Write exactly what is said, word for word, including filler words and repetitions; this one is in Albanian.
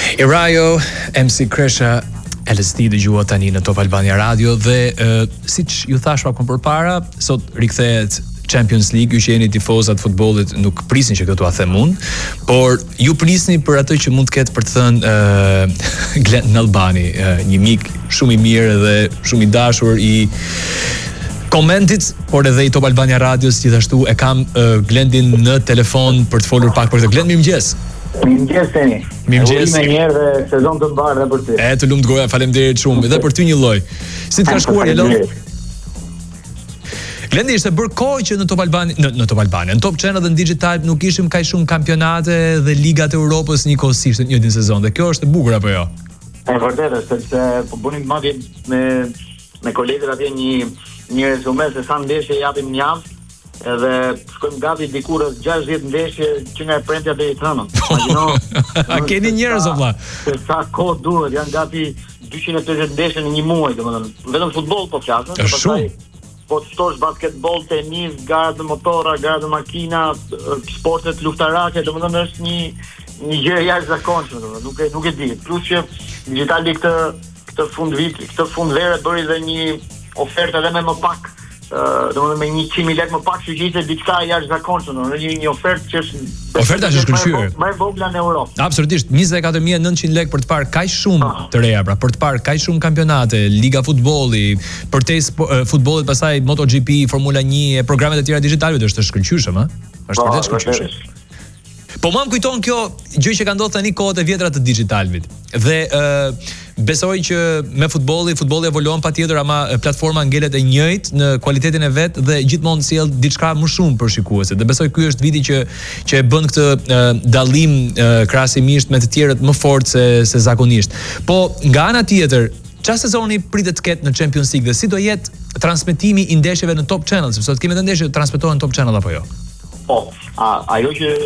Irajo, M C Kresha, L S D dëgjua tani në Top Albania Radio dhe uh, siç ju thash pak më përpara, sot rikthehet Champions League. Ju që jeni tifozat futbollit nuk prisni që këtu a them unë, por ju prisni për atë që mund të ketë për të thënë uh, Glen Albani, uh, një mik shumë i mirë dhe shumë i dashur i komentit, por edhe i Top Albania Radios gjithashtu. E kam uh, Glendin në telefon për të folur pak për këtë. Glend, mirëmëngjes. Mirëmëngjes tani. Mirëmëngjes. Me njerë dhe sezon të mbarë dhe për ty. E të lumt goja, faleminderit shumë. Dhe për ty një lloj. Si të ka shkuar Elon? Glendi, ishte bërë kohë që në Top Albania, në, në Top Albania, në Top Channel dhe në Digital nuk ishim kaq shumë kampionate dhe ligat e Europës njëkohësisht në një sezon. Dhe kjo është e bukur apo jo? E vërtetë, sepse po bënim madje me me kolegët atje një një rezume se sa ndeshje japim në javë, edhe shkojmë gati diku rreth gjashtëdhjetë ndeshje që nga e premtja deri tani. Imagjino. A keni njerëz o vlla? Se sa kohë duhet, janë gati dyqind e tridhjetë ndeshje në një muaj, domethënë. Vetëm futboll po flasën, Është shumë. Po të shtosh basketbol, tenis, gara të motora, gara të makina, sportet luftarake, domethënë është një një gjë e jashtëzakonshme, domethënë, nuk e nuk e di. Plus që Digjitali këtë këtë fund vit, këtë fund vere bëri edhe një ofertë edhe me më pak, uh, domethënë me njëqind mijë lekë më pak, që ishte diçka e jashtëzakonshme, domethënë një, një ofertë që është Oferta që shkëlqyer. Më e vogla në Europë. Absolutisht, njëzet e katër mijë e nëntëqind lekë për të parë kaq shumë të reja, pra për të parë kaq shumë kampionate, liga futbolli, përtej futbollit, pastaj MotoGP, Formula një, e programet e tjera digjitale, është shkëlqyeshëm, ë? Është vërtet shkëlqyeshëm. Po më më kujton kjo gjë që ka ndodhur tani kohët e vjetra të digitalvit. Dhe uh, besoj që me futbolli, futbolli evoluon patjetër, ama platforma ngelet e njëjtë në cilëtetin e vet dhe gjithmonë sjell diçka më shumë për shikuesit. Dhe besoj ky është viti që që e bën këtë uh, dallim uh, krahasimisht me të tjerët më fort se se zakonisht. Po nga ana tjetër, çfarë sezoni pritet të ketë në Champions League dhe si do jetë transmetimi i ndeshjeve në Top Channel, sepse sot kemi të ndeshje transmetohen në Top Channel apo jo? Po, a, ajo që